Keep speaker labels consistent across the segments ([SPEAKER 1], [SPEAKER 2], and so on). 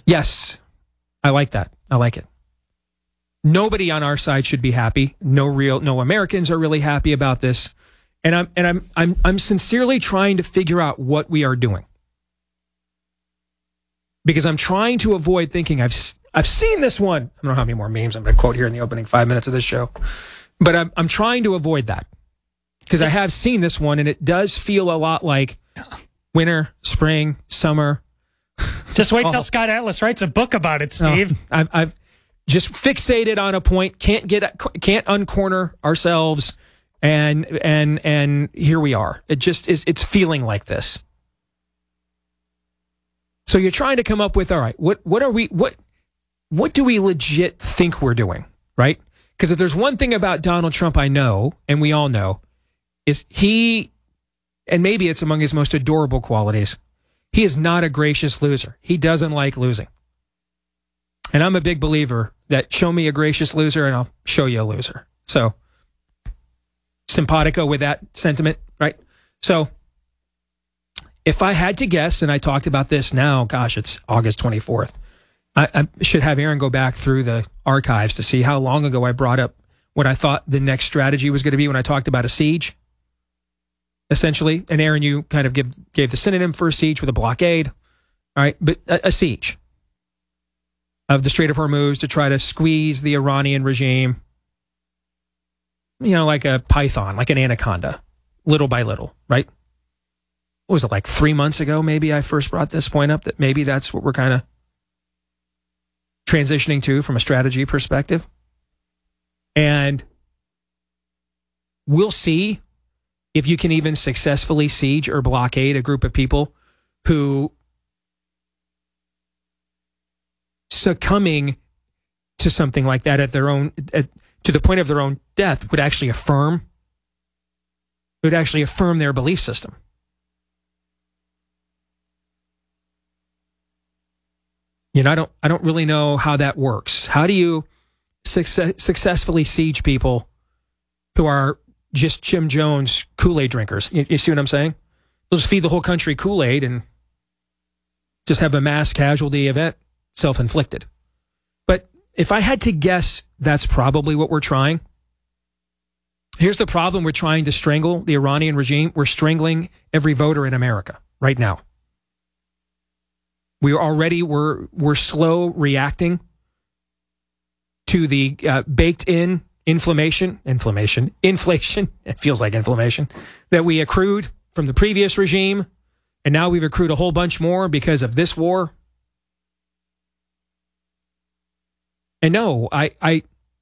[SPEAKER 1] Yes, I like that. I like it. Nobody on our side should be happy. No Americans are really happy about this. And I'm sincerely trying to figure out what we are doing. Because I'm trying to avoid thinking I've seen this one. I don't know how many more memes I'm going to quote here in the opening 5 minutes of this show. But I'm trying to avoid that. Because I have seen this one, and it does feel a lot like winter, spring, summer.
[SPEAKER 2] Just wait till Scott Atlas writes a book about it, Steve.
[SPEAKER 1] I've just fixated on a point, can't uncorner ourselves, and here we are. It just is. It's feeling like this. So you're trying to come up with, all right, what do we legit think we're doing, right? Because if there's one thing about Donald Trump I know, and we all know, is he, and maybe it's among his most adorable qualities, he is not a gracious loser. He doesn't like losing. And I'm a big believer that show me a gracious loser and I'll show you a loser. So, simpatico with that sentiment, right? So, if I had to guess, and I talked about this now, gosh, it's August 24th. I should have Aaron go back through the archives to see how long ago I brought up what I thought the next strategy was going to be when I talked about a siege, essentially. And Aaron, you kind of gave the synonym for a siege with a blockade. All right, but a siege of the Strait of Hormuz to try to squeeze the Iranian regime, like a python, like an anaconda, little by little, right? What was it, like 3 months ago, maybe I first brought this point up, that maybe that's what we're kind of transitioning to from a strategy perspective. And we'll see if you can even successfully siege or blockade a group of people who succumbing to something like that to the point of their own death would actually affirm their belief system. I don't really know how that works. How do you successfully siege people who are just Jim Jones Kool-Aid drinkers? You see what I'm saying? They'll just feed the whole country Kool-Aid and just have a mass casualty event, self-inflicted. But if I had to guess, that's probably what we're trying. Here's the problem. We're trying to strangle the Iranian regime. We're strangling every voter in America right now. We're slow reacting to the baked-in inflation, it feels like inflammation, that we accrued from the previous regime, and now we've accrued a whole bunch more because of this war. And no, I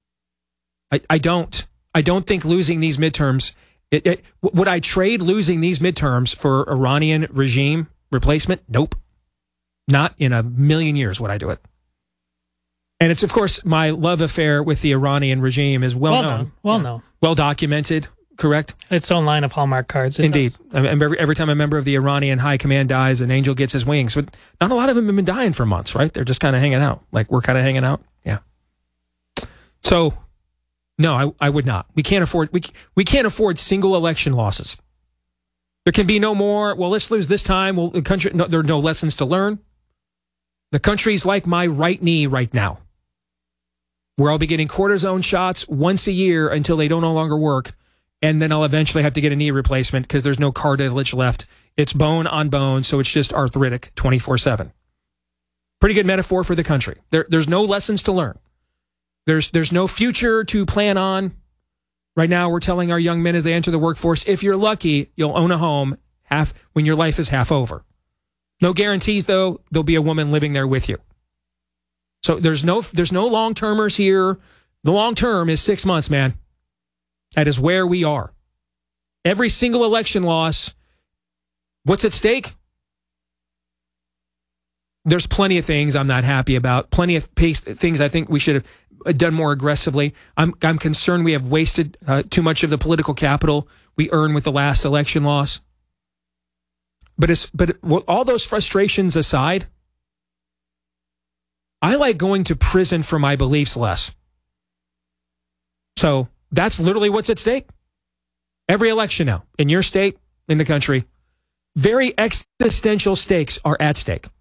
[SPEAKER 1] don't think losing these midterms, would I trade losing these midterms for Iranian regime replacement? Nope. Not in a million years would I do it. And it's, of course, my love affair with the Iranian regime is well known. Well documented, correct?
[SPEAKER 2] Its own line of Hallmark cards.
[SPEAKER 1] Indeed. Every time a member of the Iranian high command dies, an angel gets his wings. But not a lot of them have been dying for months, right? They're just kind of hanging out. Like we're kind of hanging out. Yeah. So, no, I would not. We can't afford single election losses. There can be no more, well, let's lose this time. Well, the country, no, there are no lessons to learn. The country's like my right knee right now, where I'll be getting cortisone shots once a year until they don't no longer work, and then I'll eventually have to get a knee replacement because there's no cartilage left. It's bone on bone, so it's just arthritic 24/7. Pretty good metaphor for the country. There's no lessons to learn. There's no future to plan on. Right now, we're telling our young men as they enter the workforce, if you're lucky, you'll own a home when your life is half over. No guarantees, though. There'll be a woman living there with you. So there's no long-termers here. The long term is 6 months, man. That is where we are. Every single election loss, what's at stake? There's plenty of things I'm not happy about. Plenty of things I think we should have done more aggressively. I'm concerned we have wasted too much of the political capital we earned with the last election loss. But all those frustrations aside, I like going to prison for my beliefs less. So that's literally what's at stake. Every election now, in your state, in the country, very existential stakes are at stake.